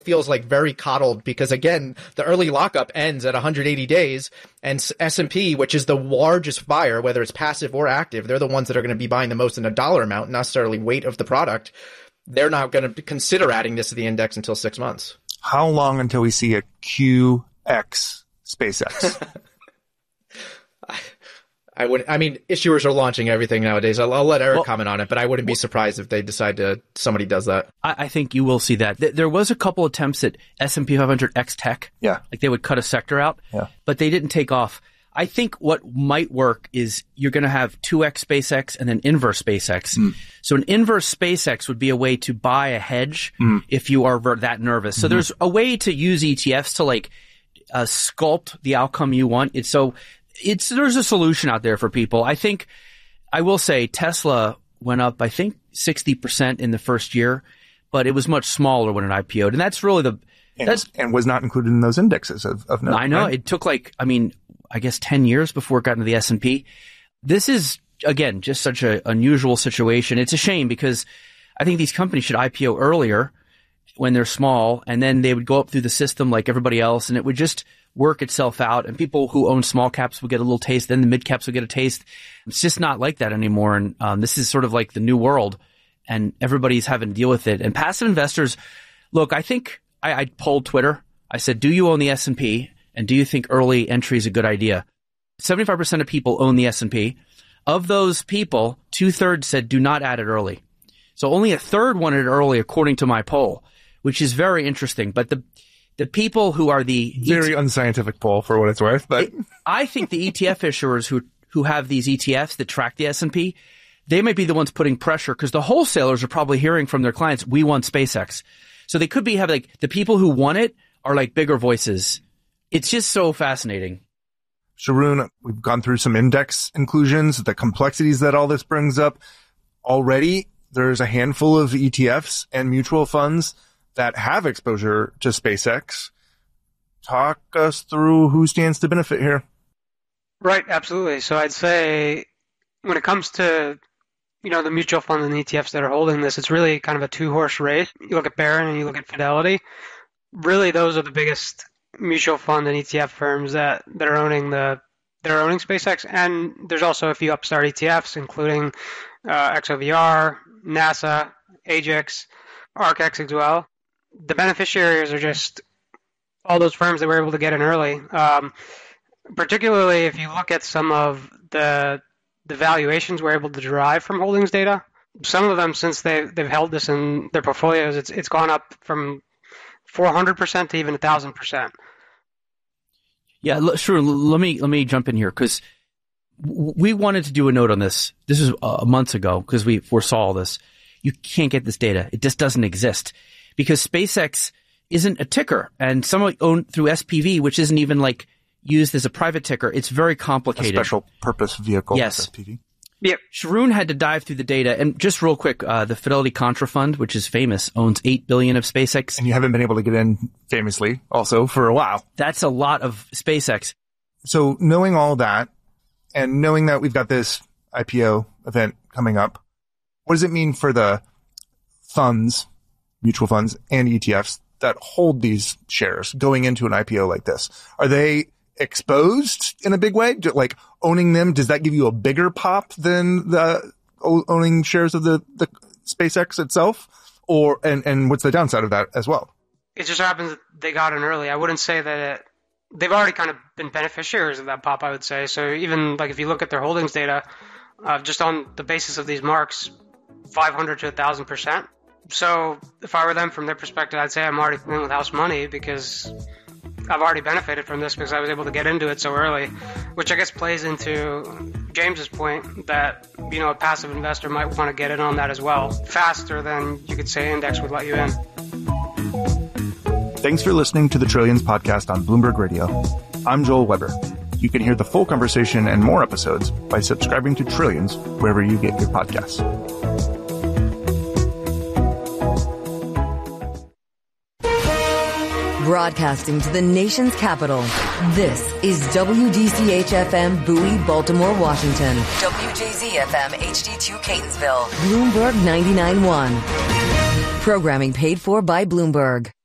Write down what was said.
feels like very coddled because, again, the early lockup ends at 180 days, and S&P, which is the largest buyer, whether it's passive or active, they're the ones that are going to be buying the most in a dollar amount, not necessarily weight of the product. They're not going to consider adding this to the index until 6 months. How long until we see a QX SpaceX? Issuers are launching everything nowadays. I'll let Eric comment on it, but I wouldn't be surprised if they decide somebody does that. I think you will see that. There was a couple attempts at S&P 500 X Tech. Yeah. Like they would cut a sector out, but they didn't take off. I think what might work is you're going to have 2X SpaceX and then inverse SpaceX. So an inverse SpaceX would be a way to buy a hedge if you are that nervous. So there's a way to use ETFs to sculpt the outcome you want. There's a solution out there for people. I will say Tesla went up, 60% in the first year, but it was much smaller when it IPO'd. And that's really and was not included in those indexes of note. I know. Right? It took 10 years before it got into the S&P. This is, again, just such an unusual situation. It's a shame because I think these companies should IPO earlier when they're small, and then they would go up through the system like everybody else, and it would just work itself out, and people who own small caps will get a little taste, then the mid caps will get a taste. It's just not like that anymore, and this is sort of like the new world, and everybody's having to deal with it. And passive investors, look, I think I polled Twitter. I said, do you own the S&P, and do you think early entry is a good idea? 75% of people own the S&P. Of those people, 2/3 said do not add it early. So only 1/3 wanted it early, according to my poll, which is very interesting. But the people who are the very unscientific poll for what it's worth, but I think the ETF issuers who have these ETFs that track the S&P, they might be the ones putting pressure because the wholesalers are probably hearing from their clients, we want SpaceX. So they could have the people who want it are bigger voices. It's just so fascinating. Sharon, we've gone through some index inclusions, the complexities that all this brings up. Already, there's a handful of ETFs and mutual funds that have exposure to SpaceX. Talk us through who stands to benefit here. Right, absolutely. So I'd say when it comes to, the mutual funds and ETFs that are holding this, it's really kind of a two-horse race. You look at Barron and you look at Fidelity. Really, those are the biggest mutual fund and ETF firms that are owning SpaceX. And there's also a few upstart ETFs, including XOVR, NASA, AGX, ARKX as well. The beneficiaries are just all those firms that were able to get in early. Particularly if you look at some of the valuations we're able to derive from holdings data. Some of them, since they've held this in their portfolios, it's gone up from 400% to even 1,000%. Yeah, sure. Let me jump in here because we wanted to do a note on this. This was months ago because we foresaw all this. You can't get this data. It just doesn't exist because SpaceX isn't a ticker, and some own through SPV, which isn't even used as a private ticker. It's very complicated. A special purpose vehicle. Yes. SPV. Yep. Sharon had to dive through the data. And just real quick, the Fidelity Contra Fund, which is famous, owns $8 billion of SpaceX. And you haven't been able to get in famously also for a while. That's a lot of SpaceX. So knowing all that and knowing that we've got this IPO event coming up, what does it mean for the funds, mutual funds and ETFs that hold these shares going into an IPO like this? Are they exposed in a big way? Owning them, does that give you a bigger pop than the owning shares of the SpaceX itself? And what's the downside of that as well? It just happens that they got in early. I wouldn't say that they've already kind of been beneficiaries of that pop, I would say. So even if you look at their holdings data, just on the basis of these marks, 500 to 1,000%. So if I were them from their perspective, I'd say I'm already in with house money because I've already benefited from this because I was able to get into it so early, which I guess plays into James's point that, a passive investor might want to get in on that as well, faster than you could say index would let you in. Thanks for listening to the Trillions podcast on Bloomberg Radio. I'm Joel Weber. You can hear the full conversation and more episodes by subscribing to Trillions wherever you get your podcasts. Broadcasting to the nation's capital, this is WDCH-FM Bowie, Baltimore, Washington. WJZ-FM HD2 Catonsville. Bloomberg 99.1. Programming paid for by Bloomberg.